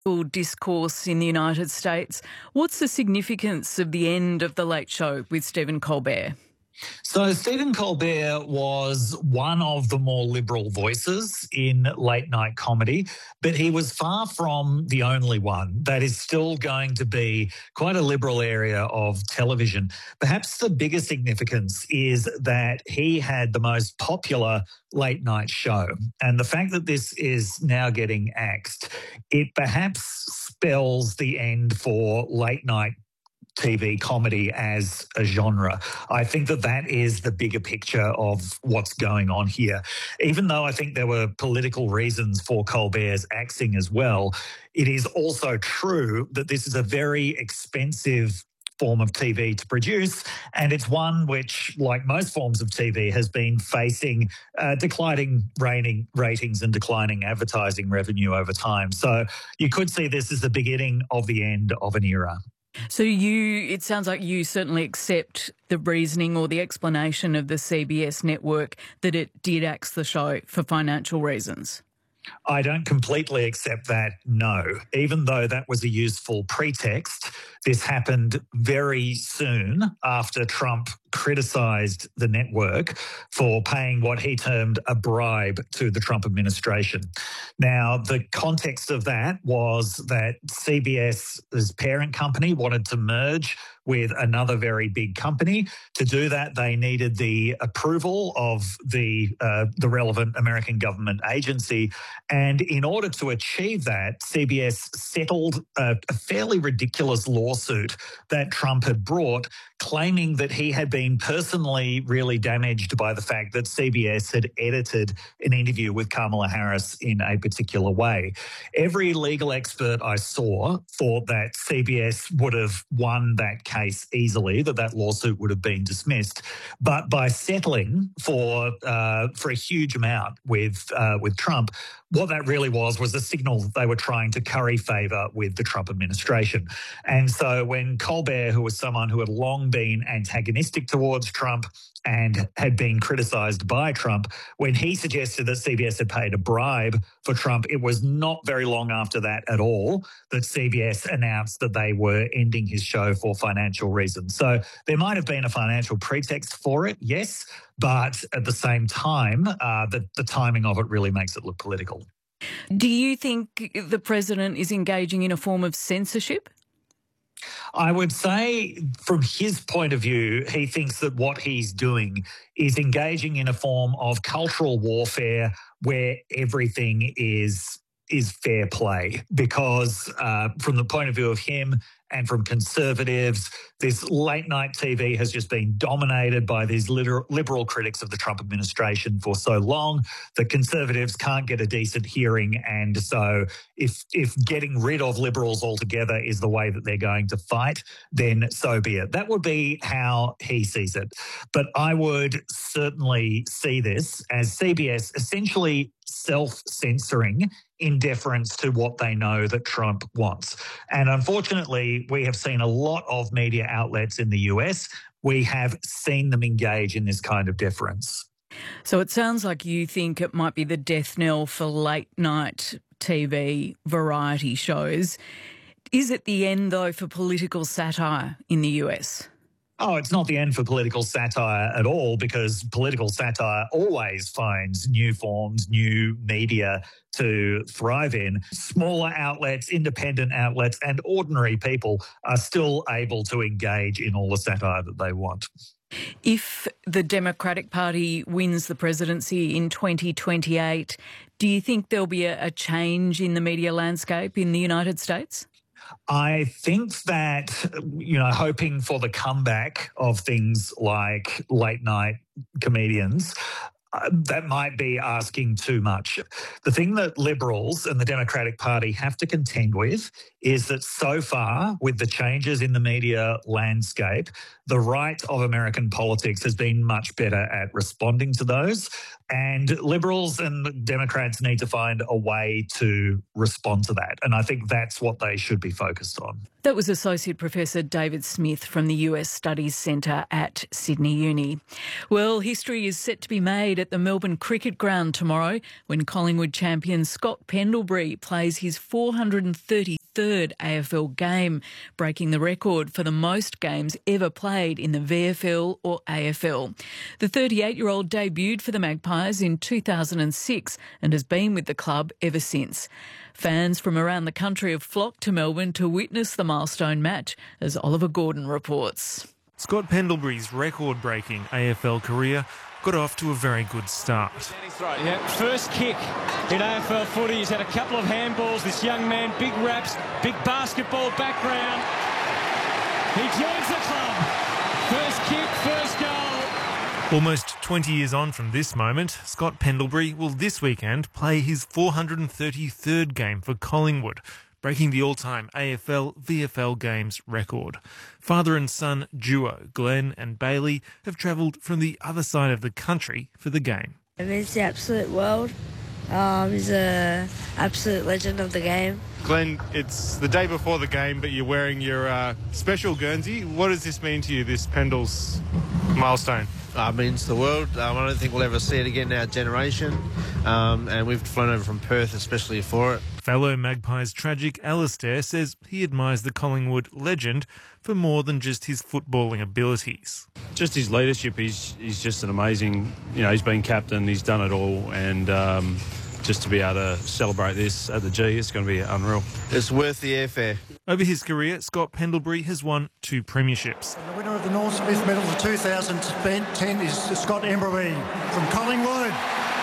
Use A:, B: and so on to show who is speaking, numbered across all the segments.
A: discourse in the United States. What's the significance of the end of The Late Show with Stephen Colbert?
B: So Stephen Colbert was one of the more liberal voices in late night comedy, but he was far from the only one. That is still going to be quite a liberal area of television. Perhaps the biggest significance is that he had the most popular late night show. And the fact that this is now getting axed, it perhaps spells the end for late night TV comedy as a genre. I think that that is the bigger picture of what's going on here. Even though I think there were political reasons for Colbert's axing as well, it is also true that this is a very expensive form of TV to produce, and it's one which, like most forms of TV, has been facing declining ratings and declining advertising revenue over time. So you could see this as the beginning of the end of an era.
A: So it sounds like you certainly accept the reasoning or the explanation of the CBS network that it did axe the show for financial reasons.
B: I don't completely accept that, no. Even though that was a useful pretext, this happened very soon after Trump criticised the network for paying what he termed a bribe to the Trump administration. Now, the context of that was that CBS's parent company wanted to merge with another very big company. To do that, they needed the approval of the relevant American government agency. And in order to achieve that, CBS settled a fairly ridiculous lawsuit that Trump had brought, claiming that he had been personally really damaged by the fact that CBS had edited an interview with Kamala Harris in a particular way. Every legal expert I saw thought that CBS would have won that case easily, that lawsuit would have been dismissed. But by settling for a huge amount with Trump, what that really was a signal that they were trying to curry favour with the Trump administration. And so when Colbert, who was someone who had long been antagonistic towards Trump and had been criticised by Trump, when he suggested that CBS had paid a bribe for Trump, it was not very long after that at all that CBS announced that they were ending his show for financial reasons. So there might have been a financial pretext for it, yes, but at the same time, the timing of it really makes it look political.
A: Do you think the president is engaging in a form of censorship?
B: I would say from his point of view, he thinks that what he's doing is engaging in a form of cultural warfare where everything is fair play, because from the point of view of him and from conservatives, this late night TV has just been dominated by these liberal critics of the Trump administration for so long that conservatives can't get a decent hearing. And so if getting rid of liberals altogether is the way that they're going to fight, then so be it. That would be how he sees it. But I would certainly see this as CBS essentially self-censoring in deference to what they know that Trump wants. And unfortunately, we have seen a lot of media outlets in the US. We have seen them engage in this kind of deference.
A: So it sounds like you think it might be the death knell for late night TV variety shows. Is it the end, though, for political satire in the US?
B: Oh, it's not the end for political satire at all, because political satire always finds new forms, new media to thrive in. Smaller outlets, independent outlets, and ordinary people are still able to engage in all the satire that they want.
A: If the Democratic Party wins the presidency in 2028, do you think there'll be a change in the media landscape in the United States?
B: I think that, hoping for the comeback of things like late night comedians, that might be asking too much. The thing that Liberals and the Democratic Party have to contend with is that so far, with the changes in the media landscape, the right of American politics has been much better at responding to those. And Liberals and Democrats need to find a way to respond to that. And I think that's what they should be focused on.
A: That was Associate Professor David Smith from the US Studies Centre at Sydney Uni. Well, history is set to be made at the Melbourne Cricket Ground tomorrow when Collingwood champion Scott Pendlebury plays his 433rd AFL game, breaking the record for the most games ever played in the VFL or AFL. The 38-year-old debuted for the Magpies in 2006 and has been with the club ever since. Fans from around the country have flocked to Melbourne to witness the milestone match, as Oliver Gordon reports.
C: Scott Pendlebury's record-breaking AFL career got off to a very good start.
D: Yeah, first kick in AFL footy. He's had a couple of handballs. This young man, big raps, big basketball background. He joins the club. First kick, first goal.
C: Almost 20 years on from this moment, Scott Pendlebury will this weekend play his 433rd game for Collingwood, breaking the all-time AFL-VFL games record. Father and son duo Glenn and Bailey have travelled from the other side of the country for the game.
E: It means the absolute world. He's an absolute legend of the game.
F: Glenn, it's the day before the game, but you're wearing your special Guernsey. What does this mean to you, this Pendle's milestone?
G: It means the world. I don't think we'll ever see it again in our generation. And we've flown over from Perth especially for it.
C: Fellow Magpies tragic Alistair says he admires the Collingwood legend for more than just his footballing abilities.
H: Just his leadership, he's just an amazing, he's been captain, he's done it all, and just to be able to celebrate this at the G, it's going to be unreal.
G: It's worth the airfare.
C: Over his career, Scott Pendlebury has won 2 premierships.
I: And the winner of the Norm Smith Medal for 2010 is Scott Pendlebury from Collingwood.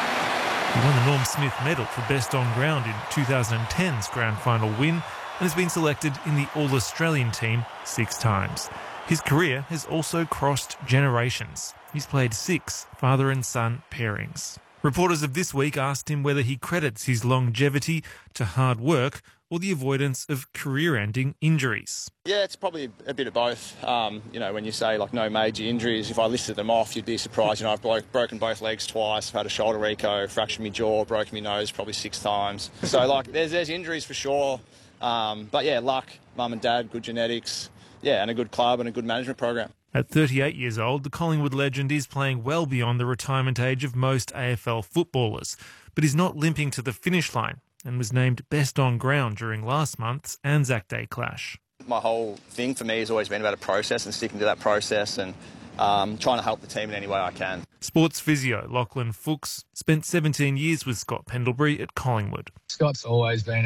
C: He won the Norm Smith Medal for Best on Ground in 2010's grand final win and has been selected in the All-Australian team 6 times. His career has also crossed generations. He's played 6 father and son pairings. Reporters of This Week asked him whether he credits his longevity to hard work or the avoidance of career-ending injuries.
J: Yeah, it's probably a bit of both. When you say no major injuries, if I listed them off, you'd be surprised. I've broken both legs twice, I've had a shoulder reco, fractured my jaw, broken my nose probably 6 times. So there's injuries for sure. But yeah, luck, mum and dad, good genetics, and a good club and a good management program.
C: At 38 years old, the Collingwood legend is playing well beyond the retirement age of most AFL footballers, but he's not limping to the finish line and was named Best on Ground during last month's Anzac Day clash.
J: My whole thing for me has always been about a process and sticking to that process and trying to help the team in any way I can.
C: Sports physio Lachlan Fuchs spent 17 years with Scott Pendlebury at Collingwood.
K: Scott's always been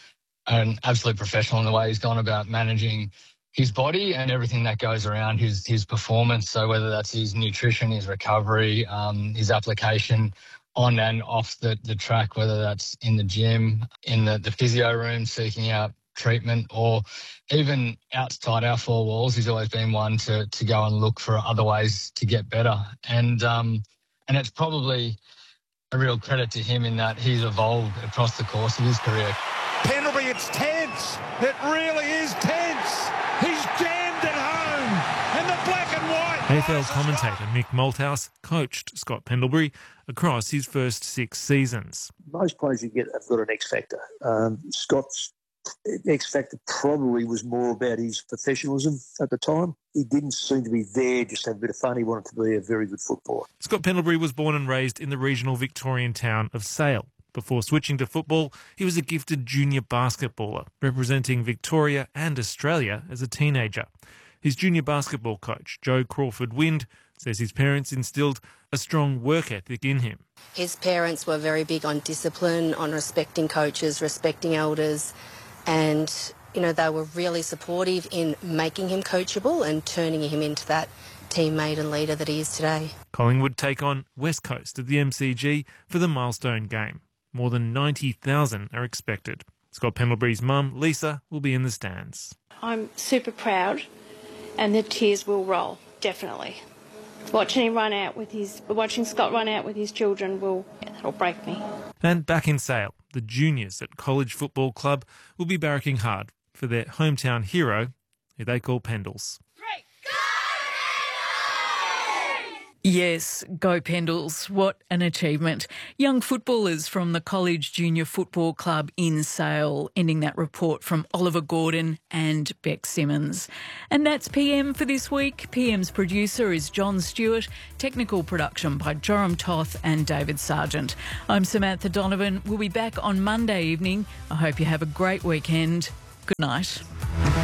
K: an absolute professional in the way he's gone about managing his body and everything that goes around his performance. So whether that's his nutrition, his recovery, his application on and off the track, whether that's in the gym, in the physio room, seeking out treatment, or even outside our 4 walls, he's always been one to go and look for other ways to get better. And it's probably a real credit to him in that he's evolved across the course of his career.
L: Pendlebury, it's tense. It really is tense. He's jammed at home, and the black and white.
C: AFL commentator Mick Malthouse coached Scott Pendlebury across his first 6 seasons.
M: Most players you get have got an X factor. Scott's X factor probably was more about his professionalism at the time. He didn't seem to be there just to have a bit of fun. He wanted to be a very good footballer.
C: Scott Pendlebury was born and raised in the regional Victorian town of Sale. Before switching to football, he was a gifted junior basketballer, representing Victoria and Australia as a teenager. His junior basketball coach, Joe Crawford-Wind, says his parents instilled a strong work ethic in him.
N: His parents were very big on discipline, on respecting coaches, respecting elders, and, they were really supportive in making him coachable and turning him into that teammate and leader that he is today.
C: Collingwood take on West Coast at the MCG for the milestone game. More than 90,000 are expected. Scott Pendlebury's mum, Lisa, will be in the stands.
O: I'm super proud, and the tears will roll, definitely. Watching Scott run out with his children that'll break me. And
C: back in Sale, the juniors at College Football Club will be barracking hard for their hometown hero, who they call Pendles.
A: Yes, go Pendles. What an achievement. Young footballers from the College Junior Football Club in Sale, ending that report from Oliver Gordon and Beck Simmons. And that's PM for this week. PM's producer is John Stewart. Technical production by Joram Toth and David Sargent. I'm Samantha Donovan. We'll be back on Monday evening. I hope you have a great weekend. Good night.